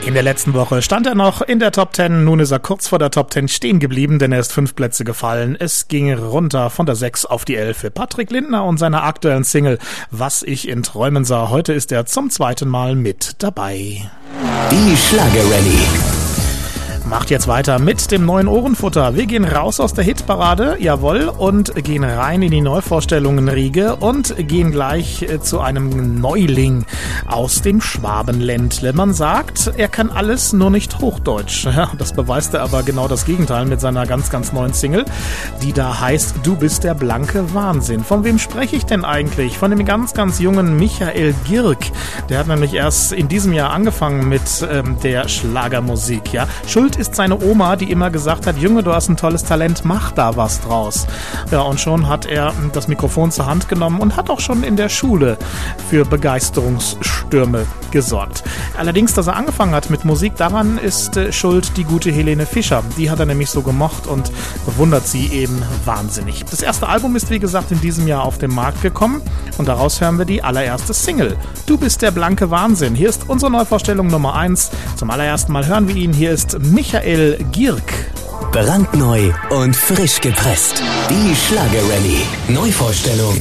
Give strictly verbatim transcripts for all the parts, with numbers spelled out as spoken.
In der letzten Woche stand er noch in der Top Ten, nun ist er kurz vor der Top Ten stehen geblieben, denn er ist fünf Plätze gefallen. Es ging runter von der sechs auf die elf für Patrick Lindner und seiner aktuellen Single Was ich in Träumen sah. Heute ist er zum zweiten Mal mit dabei. Die Schlagerrallye. Macht jetzt weiter mit dem neuen Ohrenfutter. Wir gehen raus aus der Hitparade, jawohl, und gehen rein in die Neuvorstellungen-Riege und gehen gleich zu einem Neuling aus dem Schwabenländle. Man sagt, er kann alles, nur nicht Hochdeutsch. Ja, das beweist er aber genau das Gegenteil mit seiner ganz, ganz neuen Single, die da heißt Du bist der blanke Wahnsinn. Von wem spreche ich denn eigentlich? Von dem ganz, ganz jungen Michael Girk. Der hat nämlich erst in diesem Jahr angefangen mit ähm, der Schlagermusik. Ja, Schuld ist seine Oma, die immer gesagt hat, Junge, du hast ein tolles Talent, mach da was draus. Ja, und schon hat er das Mikrofon zur Hand genommen und hat auch schon in der Schule für Begeisterungsstürme gesorgt. Allerdings, dass er angefangen hat mit Musik, daran ist äh, schuld die gute Helene Fischer. Die hat er nämlich so gemocht und bewundert sie eben wahnsinnig. Das erste Album ist, wie gesagt, in diesem Jahr auf den Markt gekommen und daraus hören wir die allererste Single. Du bist der blanke Wahnsinn. Hier ist unsere Neuvorstellung Nummer eins. Zum allerersten Mal hören wir ihn. Hier ist Michael Girk. Brandneu und frisch gepresst. Die Schlagerrallye. Neuvorstellung.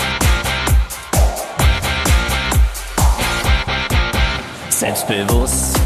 Selbstbewusst